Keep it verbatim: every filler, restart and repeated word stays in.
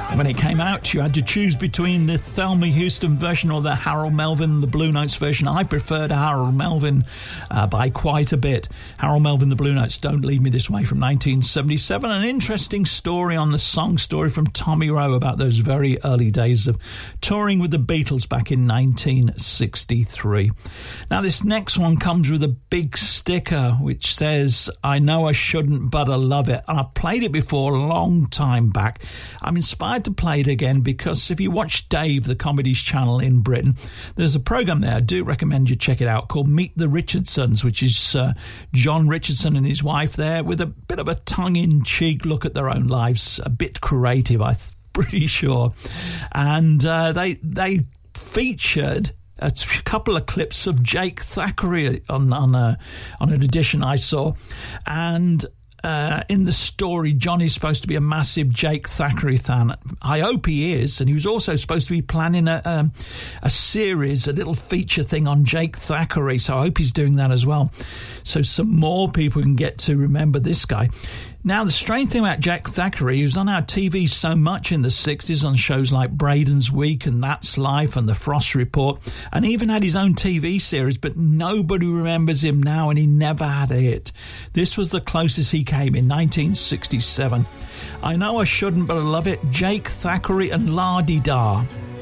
When it came out, you had to choose between the Thelma Houston version or the Harold Melvin, the Blue Notes version. I preferred Harold Melvin uh, by quite a bit. Harold Melvin, the Blue Notes, Don't Leave Me This Way from nineteen seventy-seven. An interesting story on the song story from Tommy Rowe about those very early days of touring with the Beatles back in nineteen sixty-three. Now, this next one comes with a big sticker which says, I know I shouldn't, but I love it. And I've played it before a long time back. I'm inspired to play it again because if you watch Dave, the Comedies channel in Britain, there's a program there I do recommend you check it out called Meet the Richardsons, which is uh, John Richardson and his wife there with a bit of a tongue-in-cheek look at their own lives, a bit creative, I'm pretty sure. And uh, they they featured a couple of clips of Jake Thackeray on on, a, on an edition I saw, and Uh, in the story, Johnny's supposed to be a massive Jake Thackeray fan. I hope he is. And he was also supposed to be planning a um, a series, a little feature thing on Jake Thackeray. So I hope he's doing that as well. So some more people can get to remember this guy. Now, the strange thing about Jake Thackeray, he was on our T V so much in the sixties on shows like Braden's Week and That's Life and The Frost Report, and even had his own T V series, but nobody remembers him now, and he never had a hit. This was the closest he came in nineteen sixty-seven. I know I shouldn't, but I love it. Jake Thackeray and La Di Da.